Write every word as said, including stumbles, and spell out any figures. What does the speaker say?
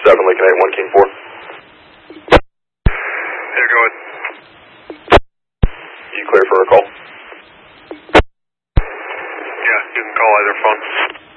seven, Lincoln eight one, King four. Here, go ahead. You clear for a call? Yeah, you can call either phone.